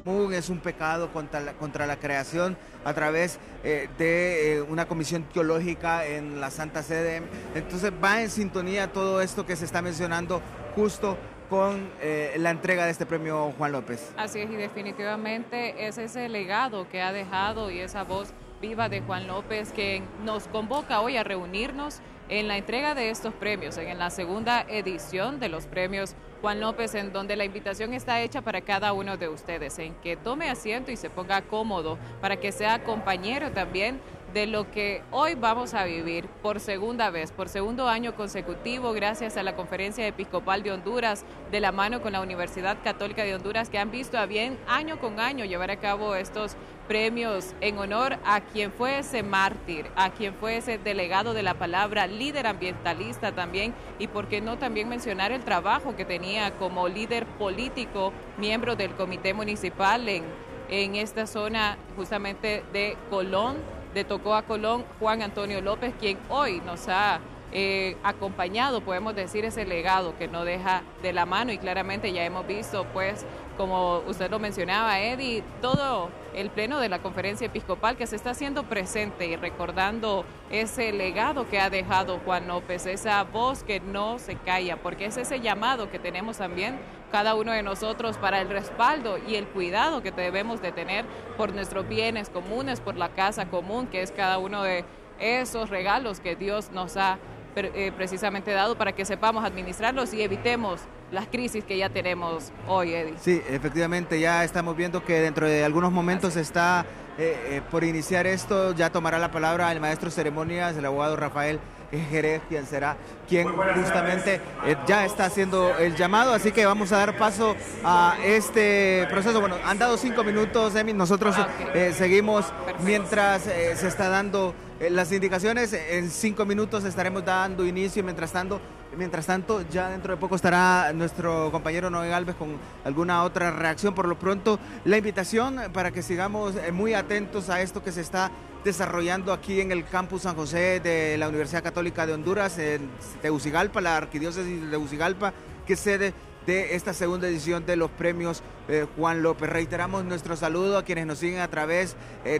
común, es un pecado contra la creación a través de una comisión teológica en la Santa Sede. Entonces va en sintonía todo esto que se está mencionando justo con la entrega de este premio Juan López. Así es, y definitivamente es ese legado que ha dejado y esa voz viva de Juan López que nos convoca hoy a reunirnos en la entrega de estos premios, en la segunda edición de los premios Juan López, en donde la invitación está hecha para cada uno de ustedes, en que tome asiento y se ponga cómodo para que sea compañero también de lo que hoy vamos a vivir por segunda vez, por segundo año consecutivo, gracias a la Conferencia Episcopal de Honduras, de la mano con la Universidad Católica de Honduras, que han visto a bien año con año llevar a cabo estos premios en honor a quien fue ese mártir, a quien fue ese delegado de la palabra, líder ambientalista también, y por qué no también mencionar el trabajo que tenía como líder político, miembro del comité municipal en esta zona justamente de Colón, de Tocoa Colón, Juan Antonio López, quien hoy nos ha acompañado, podemos decir, ese legado que no deja de la mano, y claramente ya hemos visto, pues, como usted lo mencionaba, Eddie, todo el pleno de la Conferencia Episcopal que se está haciendo presente y recordando ese legado que ha dejado Juan López, esa voz que no se calla, porque es ese llamado que tenemos también cada uno de nosotros para el respaldo y el cuidado que debemos de tener por nuestros bienes comunes, por la casa común, que es cada uno de esos regalos que Dios nos ha precisamente dado para que sepamos administrarlos y evitemos las crisis que ya tenemos hoy, Eddie. Sí, efectivamente, ya estamos viendo que dentro de algunos momentos está por iniciar esto, ya tomará la palabra el maestro de ceremonias, el abogado Rafael Jerez, quien justamente ya está haciendo el llamado, así que vamos a dar paso a este proceso. Bueno, han dado 5 minutos, Emi, nosotros seguimos. Perfecto. Mientras se está dando las indicaciones, en 5 minutos estaremos dando inicio. Mientras tanto, ya dentro de poco estará nuestro compañero Noé Galvez con alguna otra reacción. Por lo pronto, la invitación para que sigamos muy atentos a esto que se está desarrollando aquí en el campus San José de la Universidad Católica de Honduras, en Tegucigalpa, la arquidiócesis de Tegucigalpa, que es sede de esta segunda edición de los premios Juan López. Reiteramos nuestro saludo a quienes nos siguen a través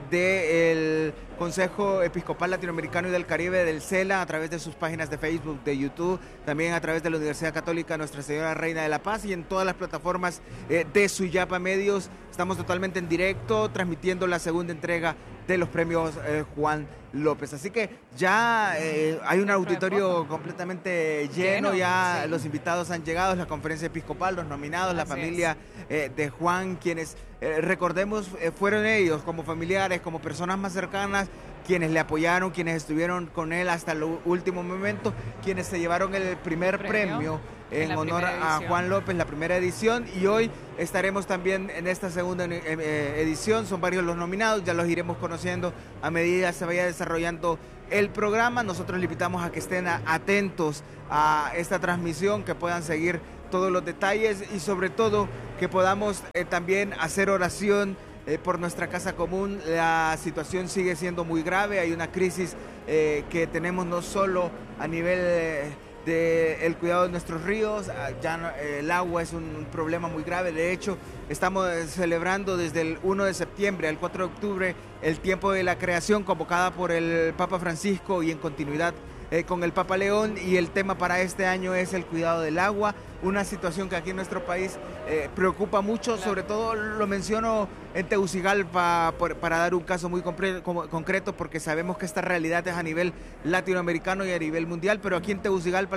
del Consejo Episcopal Latinoamericano y del Caribe, del CELA, a través de sus páginas de Facebook, de YouTube, también a través de la Universidad Católica Nuestra Señora Reina de la Paz y en todas las plataformas de Suyapa Medios. Estamos totalmente en directo transmitiendo la segunda entrega de los premios Juan López. Así que ya hay un auditorio completamente lleno, ya los invitados han llegado, la conferencia episcopal, los nominados, la familia de Juan, quienes recordemos fueron ellos como familiares, como personas más cercanas, quienes le apoyaron, quienes estuvieron con él hasta el último momento, quienes se llevaron el primer premio en honor a Juan López, la primera edición, y hoy estaremos también en esta segunda edición. Son varios los nominados, ya los iremos conociendo a medida que se vaya desarrollando el programa. Nosotros le invitamos a que estén atentos a esta transmisión, que puedan seguir todos los detalles y sobre todo que podamos también hacer oración por nuestra casa común. La situación sigue siendo muy grave, hay una crisis que tenemos no solo a nivel del cuidado de nuestros ríos, ya el agua es un problema muy grave. De hecho, estamos celebrando desde el 1 de septiembre al 4 de octubre el tiempo de la creación convocada por el Papa Francisco y en continuidad con el Papa León, y el tema para este año es el cuidado del agua, una situación que aquí en nuestro país preocupa mucho, sobre todo lo menciono en Tegucigalpa para dar un caso muy concreto, porque sabemos que esta realidad es a nivel latinoamericano y a nivel mundial, pero aquí en Tegucigalpa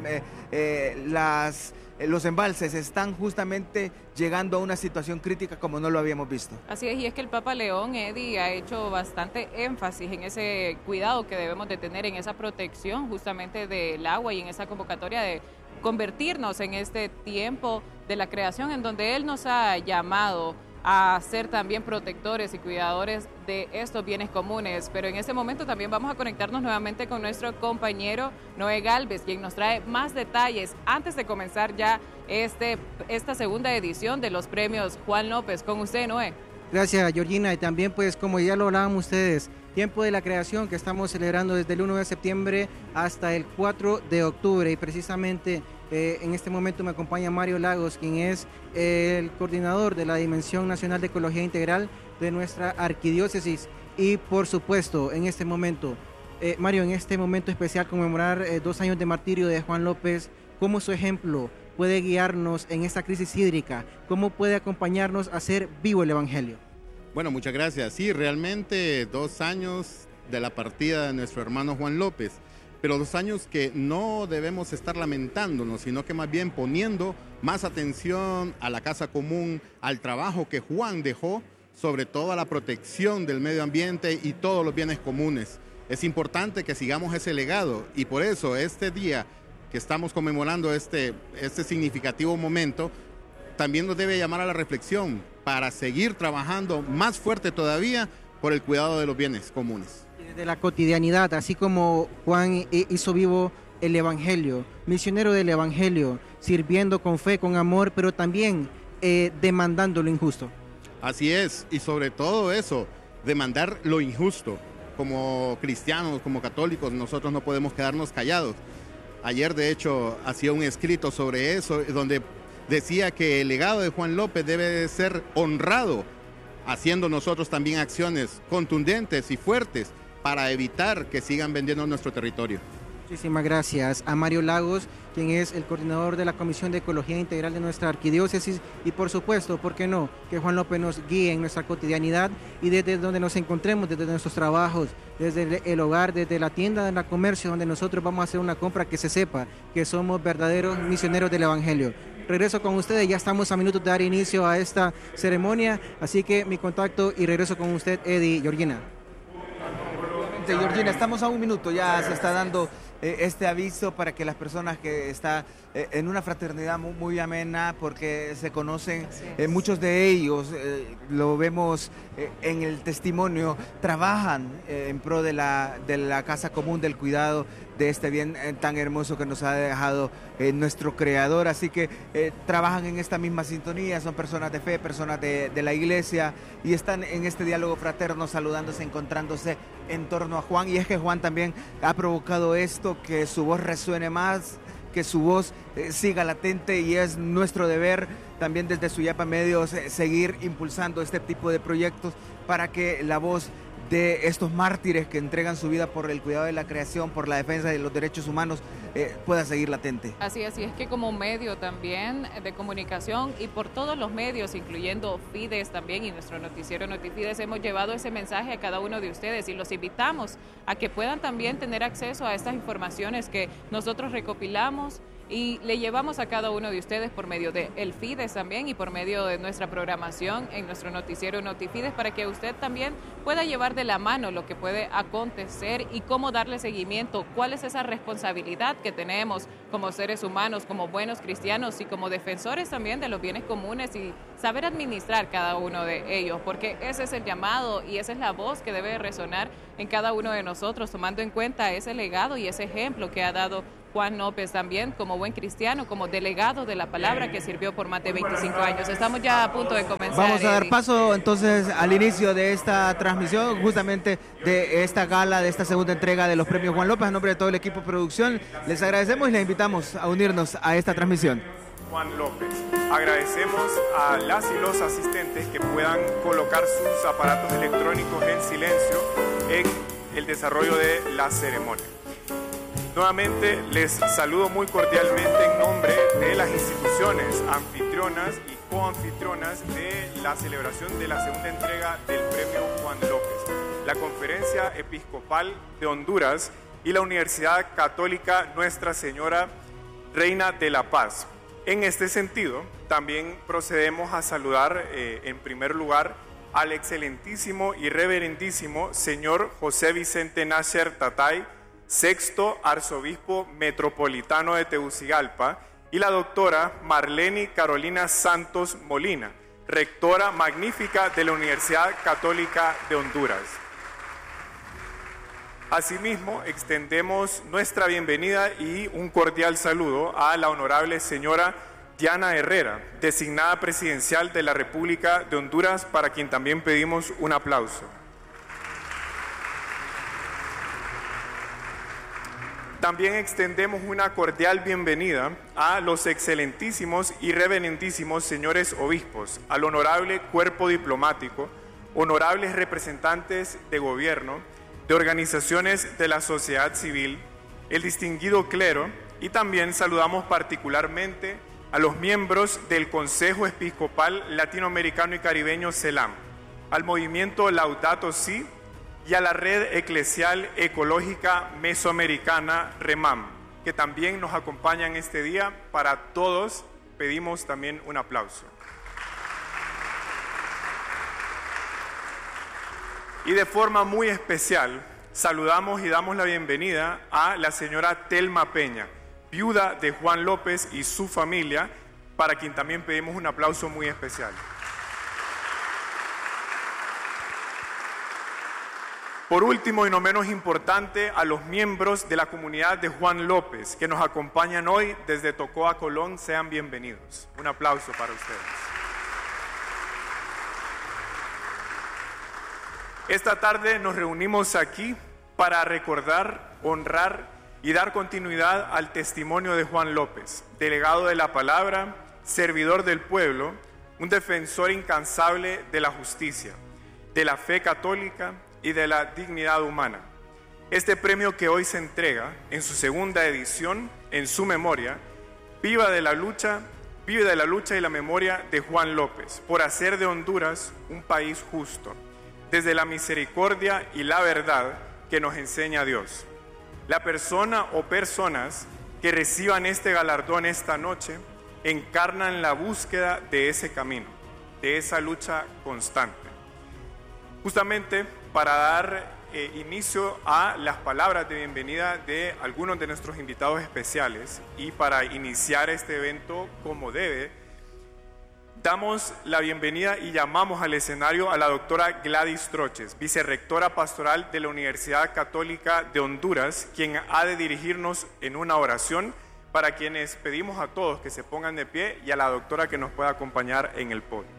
los embalses están justamente llegando a una situación crítica como no lo habíamos visto. Así es, y es que el Papa León, Eddie, ha hecho bastante énfasis en ese cuidado que debemos de tener, en esa protección justamente del agua y en esa convocatoria de convertirnos en este tiempo de la creación en donde Él nos ha llamado a ser también protectores y cuidadores de estos bienes comunes. Pero en este momento también vamos a conectarnos nuevamente con nuestro compañero Noé Galvez, quien nos trae más detalles antes de comenzar ya esta segunda edición de los premios Juan López. Con usted, Noé. Gracias, Georgina, y también pues como ya lo hablaban ustedes, tiempo de la creación que estamos celebrando desde el 1 de septiembre hasta el 4 de octubre, y precisamente En este momento me acompaña Mario Lagos, quien es el coordinador de la Dimensión Nacional de Ecología Integral de nuestra arquidiócesis. Y por supuesto, en este momento, Mario, en este momento especial, conmemorar 2 años de martirio de Juan López, ¿cómo su ejemplo puede guiarnos en esta crisis hídrica? ¿Cómo puede acompañarnos a hacer vivo el Evangelio? Bueno, muchas gracias. Sí, realmente 2 años de la partida de nuestro hermano Juan López, pero 2 años que no debemos estar lamentándonos, sino que más bien poniendo más atención a la casa común, al trabajo que Juan dejó, sobre todo a la protección del medio ambiente y todos los bienes comunes. Es importante que sigamos ese legado y por eso este día que estamos conmemorando este significativo momento, también nos debe llamar a la reflexión para seguir trabajando más fuerte todavía por el cuidado de los bienes comunes. Desde la cotidianidad, así como Juan hizo vivo el Evangelio, misionero del Evangelio, sirviendo con fe, con amor, pero también demandando lo injusto. Así es, y sobre todo eso, demandar lo injusto. Como cristianos, como católicos, nosotros no podemos quedarnos callados. Ayer, de hecho, hacía un escrito sobre eso, donde decía que el legado de Juan López debe ser honrado, haciendo nosotros también acciones contundentes y fuertes para evitar que sigan vendiendo nuestro territorio. Muchísimas gracias a Mario Lagos, quien es el coordinador de la Comisión de Ecología Integral de nuestra arquidiócesis, y por supuesto, ¿por qué no?, que Juan López nos guíe en nuestra cotidianidad y desde donde nos encontremos, desde nuestros trabajos, desde el hogar, desde la tienda de la comercio, donde nosotros vamos a hacer una compra, que se sepa que somos verdaderos misioneros del Evangelio. Regreso con ustedes, ya estamos a minutos de dar inicio a esta ceremonia, así que mi contacto y regreso con usted, Eddie, Georgina. Georgina, estamos a un minuto, ya se está dando este aviso para que las personas que están en una fraternidad muy amena, porque se conocen muchos de ellos, lo vemos en el testimonio, trabajan en pro de la casa común, del cuidado de este bien tan hermoso que nos ha dejado nuestro Creador, así que trabajan en esta misma sintonía, son personas de fe, personas de la iglesia, y están en este diálogo fraterno, saludándose, encontrándose en torno a Juan, y es que Juan también ha provocado esto, que su voz resuene más, que su voz siga latente, y es nuestro deber también desde Suyapa Medios seguir impulsando este tipo de proyectos para que la voz de estos mártires que entregan su vida por el cuidado de la creación, por la defensa de los derechos humanos, pueda seguir latente. Así es que como medio también de comunicación y por todos los medios, incluyendo Fides también y nuestro noticiero Notifides, hemos llevado ese mensaje a cada uno de ustedes y los invitamos a que puedan también tener acceso a estas informaciones que nosotros recopilamos y le llevamos a cada uno de ustedes por medio de el Fides también y por medio de nuestra programación en nuestro noticiero Notifides, para que usted también pueda llevar de la mano lo que puede acontecer y cómo darle seguimiento, cuál es esa responsabilidad que tenemos como seres humanos, como buenos cristianos y como defensores también de los bienes comunes, y saber administrar cada uno de ellos, porque ese es el llamado y esa es la voz que debe resonar en cada uno de nosotros, tomando en cuenta ese legado y ese ejemplo que ha dado Juan López también como buen cristiano, como delegado de la palabra que sirvió por más de 25 años. Estamos ya a punto de comenzar. Vamos a dar paso entonces al inicio de esta transmisión, justamente de esta gala, de esta segunda entrega de los premios Juan López. A nombre de todo el equipo de producción, les agradecemos y les invitamos a unirnos a esta transmisión. Juan López. Agradecemos a las y los asistentes que puedan colocar sus aparatos electrónicos en silencio en el desarrollo de la ceremonia. Nuevamente les saludo muy cordialmente en nombre de las instituciones anfitrionas y coanfitrionas de la celebración de la segunda entrega del Premio Juan López, la Conferencia Episcopal de Honduras y la Universidad Católica Nuestra Señora Reina de la Paz. En este sentido, también procedemos a saludar en primer lugar al excelentísimo y reverendísimo señor José Vicente Nasser Tatay, sexto arzobispo metropolitano de Tegucigalpa, y la doctora Marleni Carolina Santos Molina, rectora magnífica de la Universidad Católica de Honduras. Asimismo, extendemos nuestra bienvenida y un cordial saludo a la honorable señora Diana Herrera, designada presidencial de la República de Honduras, para quien también pedimos un aplauso. También extendemos una cordial bienvenida a los excelentísimos y reverentísimos señores obispos, al honorable cuerpo diplomático, honorables representantes de gobierno, de organizaciones de la sociedad civil, el distinguido clero, y también saludamos particularmente a los miembros del Consejo Episcopal Latinoamericano y Caribeño CELAM, al movimiento Laudato Si y a la Red Eclesial Ecológica Mesoamericana REMAM, que también nos acompañan este día. Para todos pedimos también un aplauso. Y de forma muy especial saludamos y damos la bienvenida a la señora Telma Peña, viuda de Juan López y su familia, para quien también pedimos un aplauso muy especial. Por último y no menos importante, a los miembros de la comunidad de Juan López que nos acompañan hoy desde Tocoa, Colón, sean bienvenidos. Un aplauso para ustedes. Esta tarde nos reunimos aquí para recordar, honrar y dar continuidad al testimonio de Juan López, delegado de la palabra, servidor del pueblo, un defensor incansable de la justicia, de la fe católica y de la dignidad humana. Este premio que hoy se entrega en su segunda edición, en su memoria, vive de la lucha y la memoria de Juan López por hacer de Honduras un país justo, desde la misericordia y la verdad que nos enseña Dios. La persona o personas que reciban este galardón esta noche encarnan la búsqueda de ese camino, de esa lucha constante. Justamente para dar inicio a las palabras de bienvenida de algunos de nuestros invitados especiales y para iniciar este evento como debe, damos la bienvenida y llamamos al escenario a la doctora Gladys Troches, vicerrectora pastoral de la Universidad Católica de Honduras, quien ha de dirigirnos en una oración, para quienes pedimos a todos que se pongan de pie, y a la doctora que nos pueda acompañar en el podio.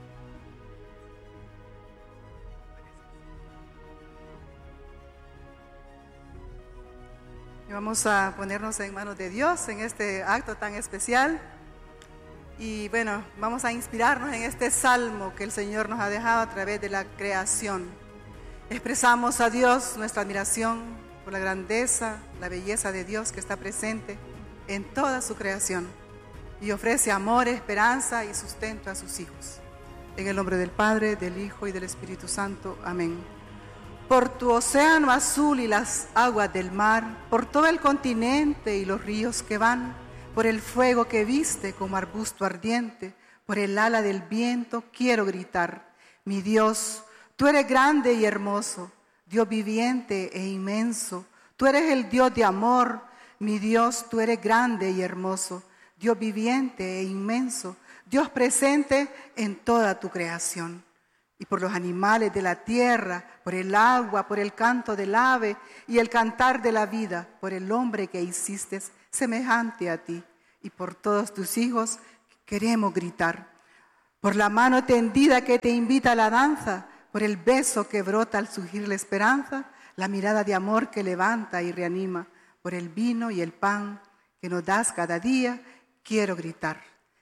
Y vamos a ponernos en manos de Dios en este acto tan especial. Y bueno, vamos a inspirarnos en este salmo que el Señor nos ha dejado a través de la creación. Expresamos a Dios nuestra admiración por la grandeza, la belleza de Dios que está presente en toda su creación y ofrece amor, esperanza y sustento a sus hijos. En el nombre del Padre, del Hijo y del Espíritu Santo. Amén. Por tu océano azul y las aguas del mar, por todo el continente y los ríos que van, por el fuego que viste como arbusto ardiente, por el ala del viento quiero gritar: mi Dios, tú eres grande y hermoso, Dios viviente e inmenso, tú eres el Dios de amor, mi Dios, tú eres grande y hermoso, Dios viviente e inmenso, Dios presente en toda tu creación. Y por los animales de la tierra, por el agua, por el canto del ave y el cantar de la vida, por el hombre que hiciste semejante a ti, y por todos tus hijos queremos gritar. Por la mano tendida que te invita a la danza, por el beso que brota al surgir la esperanza, la mirada de amor que levanta y reanima, por el vino y el pan que nos das cada día, quiero gritar.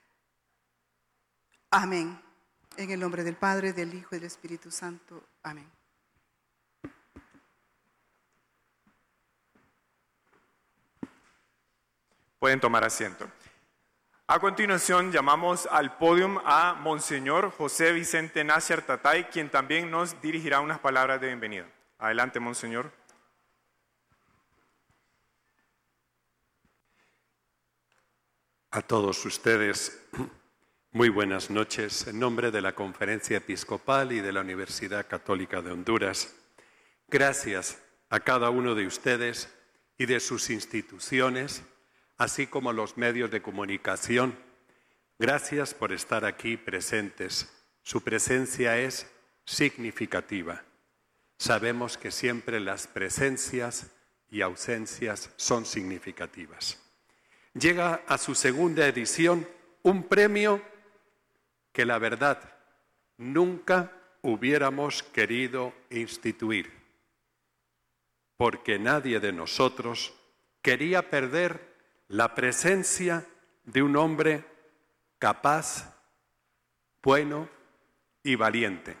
Amén. En el nombre del Padre, del Hijo y del Espíritu Santo. Amén. Pueden tomar asiento. A continuación llamamos al podio a Monseñor José Vicente Nasser Tatay, quien también nos dirigirá unas palabras de bienvenida. Adelante, Monseñor. A todos ustedes, muy buenas noches. En nombre de la Conferencia Episcopal y de la Universidad Católica de Honduras, gracias a cada uno de ustedes y de sus instituciones, así como los medios de comunicación. Gracias por estar aquí presentes. Su presencia es significativa. Sabemos que siempre las presencias y ausencias son significativas. Llega a su segunda edición un premio que la verdad nunca hubiéramos querido instituir, porque nadie de nosotros quería perder la presencia de un hombre capaz, bueno y valiente.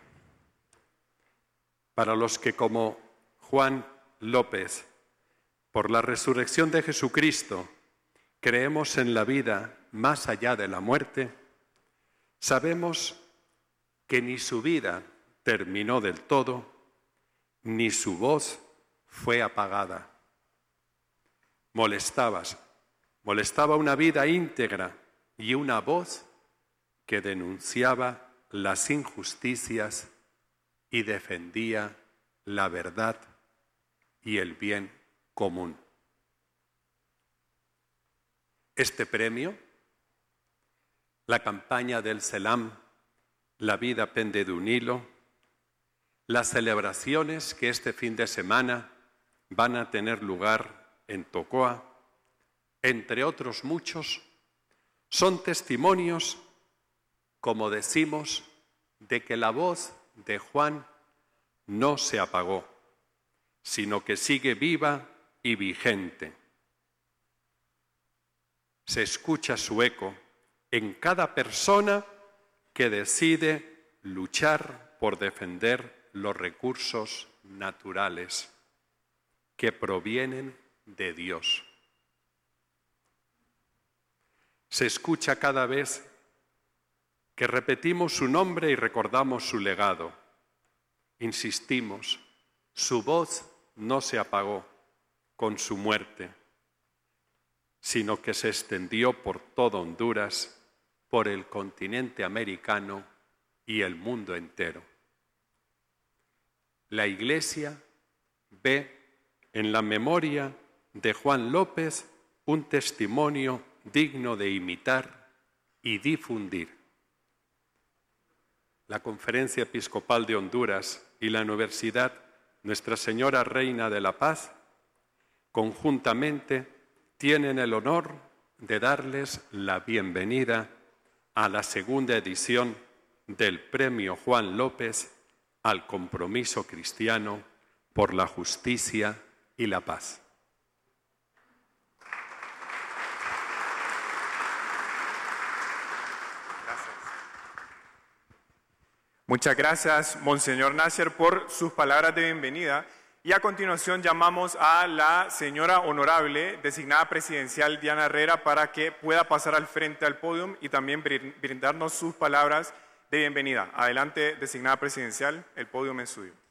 Para los que, como Juan López, por la resurrección de Jesucristo, creemos en la vida más allá de la muerte, sabemos que ni su vida terminó del todo, ni su voz fue apagada. Molestaba una vida íntegra y una voz que denunciaba las injusticias y defendía la verdad y el bien común. Este premio, la campaña del Selam, La vida pende de un hilo, las celebraciones que este fin de semana van a tener lugar en Tocoa, entre otros muchos, son testimonios, como decimos, de que la voz de Juan no se apagó, sino que sigue viva y vigente. Se escucha su eco en cada persona que decide luchar por defender los recursos naturales que provienen de Dios. Se escucha cada vez que repetimos su nombre y recordamos su legado. Insistimos, su voz no se apagó con su muerte, sino que se extendió por todo Honduras, por el continente americano y el mundo entero. La Iglesia ve en la memoria de Juan López un testimonio digno de imitar y difundir. La Conferencia Episcopal de Honduras y la Universidad Nuestra Señora Reina de la Paz conjuntamente tienen el honor de darles la bienvenida a la segunda edición del Premio Juan López al compromiso cristiano por la justicia y la paz. Muchas gracias, Monseñor Nasser, por sus palabras de bienvenida. Y a continuación llamamos a la señora honorable, designada presidencial Diana Herrera, para que pueda pasar al frente al podio y también brindarnos sus palabras de bienvenida. Adelante, designada presidencial, el podio es suyo.